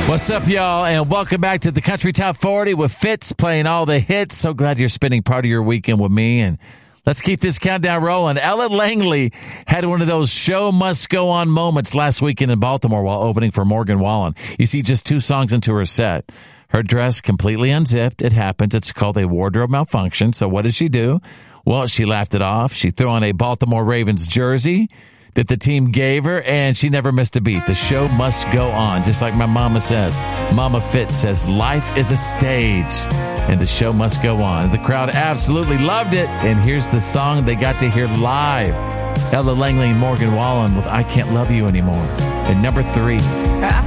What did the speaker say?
What's up, y'all, and welcome back to the Country Top 40 with Fitz playing all the hits. So glad you're spending part of your weekend with me, and let's keep this countdown rolling. Ella Langley had one of those show must go on moments last weekend in Baltimore while opening for Morgan Wallen. You see, just 2 songs into her set, her dress completely unzipped. It happened. It's called a wardrobe malfunction. So what did she do? Well, she laughed it off. She threw on a Baltimore Ravens jersey that the team gave her, and she never missed a beat. The show must go on, just like my mama says. Mama Fitz says, life is a stage, and the show must go on. The crowd absolutely loved it, and here's the song they got to hear live. Ella Langley and Morgan Wallen with I Can't Love You Anymore. And number 3. I